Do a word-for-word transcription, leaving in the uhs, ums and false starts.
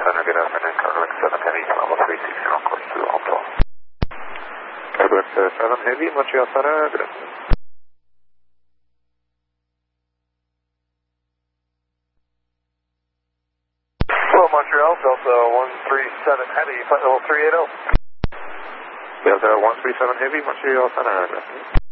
Center, good afternoon, Cargo seven Heavy, Lima three six zero, course to Alto. Cargo seven Heavy, Montreal Center, good afternoon. Hello, Montreal, Delta one three seven Heavy, flight level three eighty. Delta one three seven Heavy, Montreal Center, good afternoon.